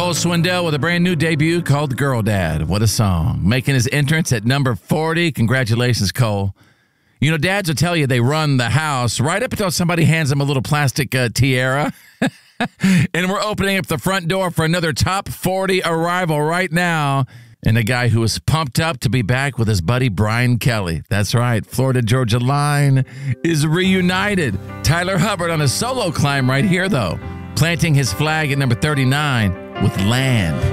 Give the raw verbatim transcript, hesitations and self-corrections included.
Cole Swindell with a brand new debut called Girl Dad. What a song. Making his entrance at number forty. Congratulations, Cole. You know, dads will tell you they run the house right up until somebody hands them a little plastic uh, tiara. And we're opening up the front door for another top forty arrival right now. And a guy who is pumped up to be back with his buddy Brian Kelly. That's right. Florida Georgia Line is reunited. Tyler Hubbard on a solo climb right here, though. Planting his flag at number thirty-nine with Land.